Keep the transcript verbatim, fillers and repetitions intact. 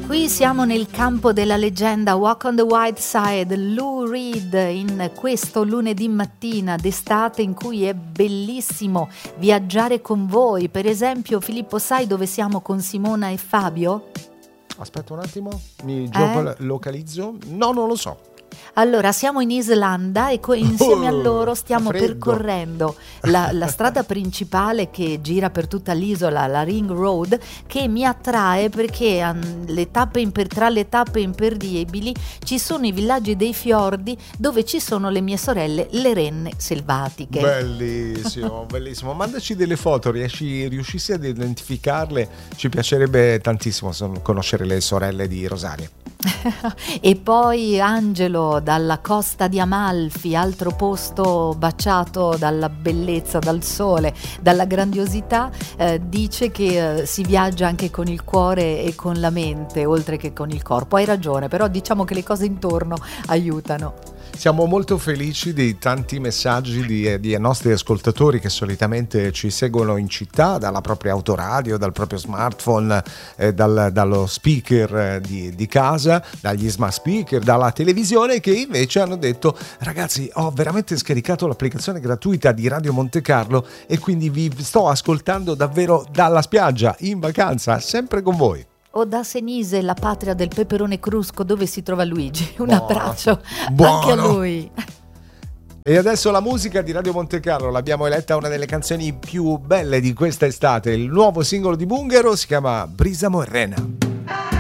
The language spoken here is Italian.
Qui siamo nel campo della leggenda. Walk on the Wild Side, Lou Reed, in questo lunedì mattina d'estate in cui è bellissimo viaggiare con voi. Per esempio, Filippo, sai dove siamo con Simona e Fabio? Aspetta un attimo, mi Eh? geolocalizzo. No, non lo so. Allora, siamo in Islanda e co- insieme a Oh, loro stiamo freddo. percorrendo la, la strada principale che gira per tutta l'isola, la Ring Road, che mi attrae perché um, le tappe imper- tra le tappe imperdibili ci sono i villaggi dei fiordi dove ci sono le mie sorelle, le renne selvatiche. Bellissimo, bellissimo. Mandaci delle foto, riesci, riuscissi ad identificarle? Ci piacerebbe tantissimo son- conoscere le sorelle di Rosaria. E poi Angelo dalla costa di Amalfi, altro posto baciato dalla bellezza, dal sole, dalla grandiosità, eh, dice che eh, si viaggia anche con il cuore e con la mente oltre che con il corpo. Hai ragione, però diciamo che le cose intorno aiutano. Siamo molto felici di tanti messaggi di, di nostri ascoltatori che solitamente ci seguono in città dalla propria autoradio, dal proprio smartphone, eh, dal, dallo speaker eh, di, di casa, dagli smart speaker, dalla televisione, che invece hanno detto: ragazzi, ho veramente scaricato l'applicazione gratuita di Radio Monte Carlo e quindi vi sto ascoltando davvero dalla spiaggia, in vacanza, sempre con voi. O da Senise, la patria del peperone crusco, dove si trova Luigi. Un Buono. abbraccio Buono. anche a lui. E adesso la musica di Radio Monte Carlo, l'abbiamo eletta una delle canzoni più belle di questa estate. Il nuovo singolo di Bunghero si chiama Brisamo e Rena.